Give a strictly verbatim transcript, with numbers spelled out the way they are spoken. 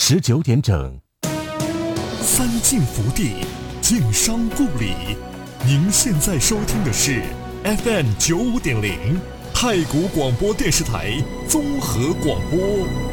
十九点整。 三晋福地，晋商故里。您现在收听的是 F M 九五点零太谷广播电视台综合广播。